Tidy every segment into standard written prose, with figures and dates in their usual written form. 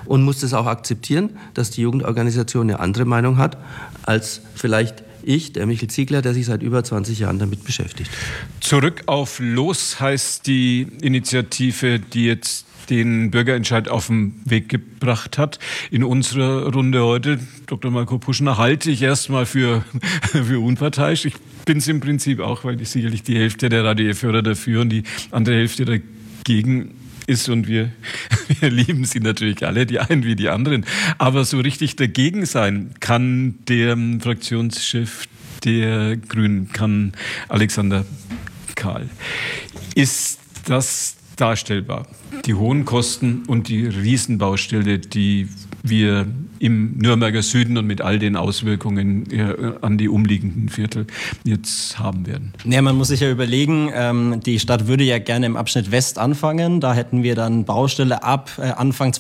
und muss das auch akzeptieren, dass die Jugendorganisation eine andere Meinung hat als vielleicht ich, der Michel Ziegler, der sich seit über 20 Jahren damit beschäftigt. Zurück auf Los heißt die Initiative, die jetzt den Bürgerentscheid auf den Weg gebracht hat. In unserer Runde heute, Dr. Marco Puschner, halte ich erstmal für unparteiisch. Ich bin es im Prinzip auch, weil ich sicherlich die Hälfte der Radio F-Hörer dafür und die andere Hälfte dagegen ist, und wir lieben sie natürlich alle, die einen wie die anderen. Aber so richtig dagegen sein kann der Fraktionschef der Grünen, kann Alexander Karl. Ist das darstellbar? Die hohen Kosten und die Riesenbaustelle, die wir im Nürnberger Süden und mit all den Auswirkungen an die umliegenden Viertel jetzt haben werden. Ja, man muss sich ja überlegen, die Stadt würde ja gerne im Abschnitt West anfangen. Da hätten wir dann Baustelle ab Anfang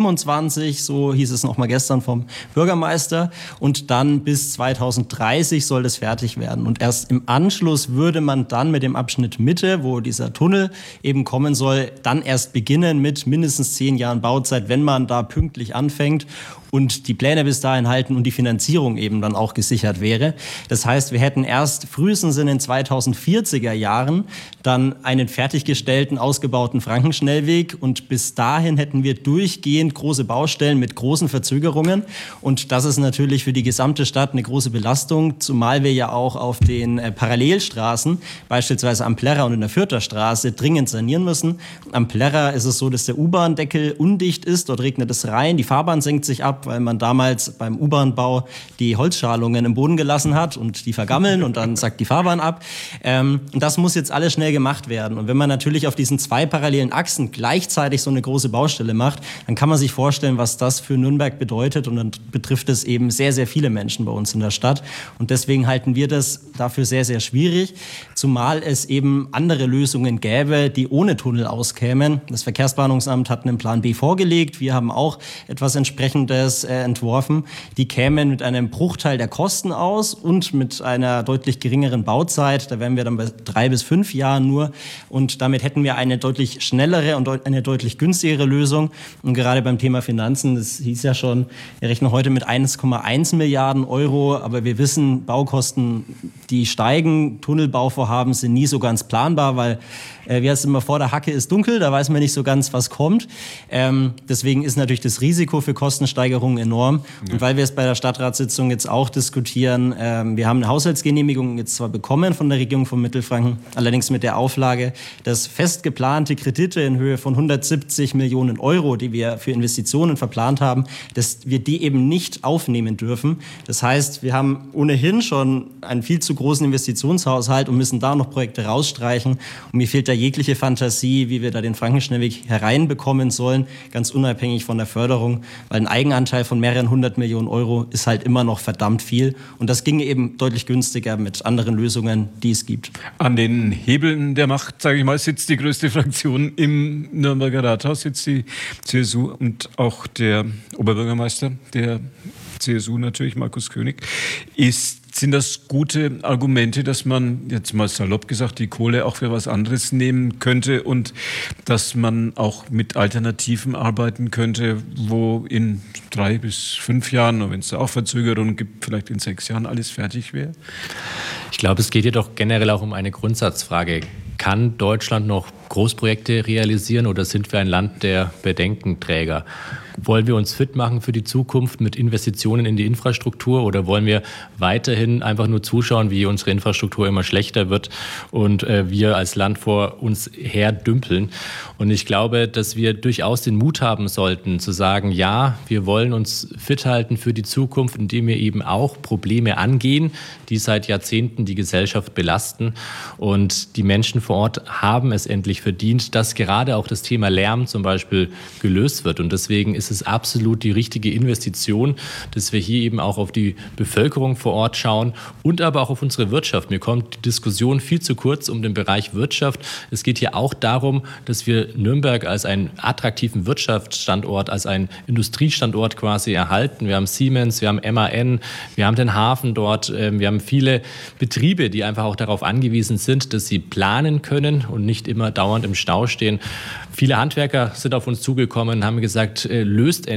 2027, so hieß es noch mal gestern vom Bürgermeister. Und dann bis 2030 soll das fertig werden. Und erst im Anschluss würde man dann mit dem Abschnitt Mitte, wo dieser Tunnel eben kommen soll, dann erst beginnen mit mindestens 10 Jahren Bauzeit, wenn man da pünktlich anfängt und die Pläne bis dahin halten und die Finanzierung eben dann auch gesichert wäre. Das heißt, wir hätten erst frühestens in den 2040er Jahren dann einen fertiggestellten, ausgebauten Frankenschnellweg, und bis dahin hätten wir durchgehend große Baustellen mit großen Verzögerungen, und das ist natürlich für die gesamte Stadt eine große Belastung, zumal wir ja auch auf den Parallelstraßen, beispielsweise am Plärrer und in der Fürther Straße, dringend sanieren müssen. Am Plärrer ist es so, dass der U-Bahn-Deckel undicht ist, dort regnet es rein, die Fahrbahn senkt sich ab, weil man damals beim U-Bahn-Bau die Holzschalungen im Boden gelassen hat und die vergammeln und dann sackt die Fahrbahn ab. Und das muss jetzt alles schnell gemacht werden. Und wenn man natürlich auf diesen 2 parallelen Achsen gleichzeitig so eine große Baustelle macht, dann kann man sich vorstellen, was das für Nürnberg bedeutet, und dann betrifft es eben sehr, sehr viele Menschen bei uns in der Stadt. Und deswegen halten wir das dafür sehr, sehr schwierig, zumal es eben andere Lösungen gäbe, die ohne Tunnel auskämen. Das Verkehrsplanungsamt hat einen Plan B vorgelegt. Wir haben auch etwas Entsprechendes entworfen. Die kämen mit einem Bruchteil der Kosten aus und mit einer deutlich geringeren Bauzeit. Da wären wir dann bei 3 bis 5 Jahren nur. Und damit hätten wir eine deutlich schnellere und eine deutlich günstigere Lösung. Und gerade beim Thema Finanzen, das hieß ja schon, wir rechnen heute mit 1,1 Milliarden Euro. Aber wir wissen, Baukosten, die steigen. Tunnelbauvorhaben sind nie so ganz planbar, weil, wie heißt es immer, vor der Hacke ist dunkel. Da weiß man nicht so ganz, was kommt. Deswegen ist natürlich das Risiko für Kostensteigerungen enorm. Ja. Und weil wir es bei der Stadtratssitzung jetzt auch diskutieren, wir haben eine Haushaltsgenehmigung jetzt zwar bekommen von der Regierung von Mittelfranken, allerdings mit der Auflage, dass fest geplante Kredite in Höhe von 170 Millionen Euro, die wir für Investitionen verplant haben, dass wir die eben nicht aufnehmen dürfen. Das heißt, wir haben ohnehin schon einen viel zu großen Investitionshaushalt und müssen da noch Projekte rausstreichen. Und mir fehlt da jegliche Fantasie, wie wir da den Frankenschnellweg hereinbekommen sollen, ganz unabhängig von der Förderung, weil ein Eigenanteil von mehreren 100 Millionen Euro ist halt immer noch verdammt viel. Und das ginge eben deutlich günstiger mit anderen Lösungen, die es gibt. An den Hebeln der Macht, sage ich mal, sitzt die größte Fraktion im Nürnberger Rathaus, sitzt die CSU, und auch der Oberbürgermeister der CSU natürlich, Markus König. Sind das gute Argumente, dass man, jetzt mal salopp gesagt, die Kohle auch für was anderes nehmen könnte und dass man auch mit Alternativen arbeiten könnte, wo in 3 bis 5 Jahren, und wenn es da auch Verzögerungen gibt, vielleicht in 6 Jahren alles fertig wäre? Ich glaube, es geht jedoch generell auch um eine Grundsatzfrage. Kann Deutschland noch Großprojekte realisieren oder sind wir ein Land der Bedenkenträger? Wollen wir uns fit machen für die Zukunft mit Investitionen in die Infrastruktur, oder wollen wir weiterhin einfach nur zuschauen, wie unsere Infrastruktur immer schlechter wird und wir als Land vor uns her dümpeln? Und ich glaube, dass wir durchaus den Mut haben sollten, zu sagen, ja, wir wollen uns fit halten für die Zukunft, indem wir eben auch Probleme angehen, die seit Jahrzehnten die Gesellschaft belasten. Und die Menschen vor Ort haben es endlich verdient, dass gerade auch das Thema Lärm zum Beispiel gelöst wird. Und deswegen ist es absolut die richtige Investition, dass wir hier eben auch auf die Bevölkerung vor Ort schauen und aber auch auf unsere Wirtschaft. Mir kommt die Diskussion viel zu kurz um den Bereich Wirtschaft. Es geht hier auch darum, dass wir Nürnberg als einen attraktiven Wirtschaftsstandort, als einen Industriestandort quasi erhalten. Wir haben Siemens, wir haben MAN, wir haben den Hafen dort, wir haben viele Betriebe, die einfach auch darauf angewiesen sind, dass sie planen können und nicht immer dauernd im Stau stehen. Viele Handwerker sind auf uns zugekommen und haben gesagt, löst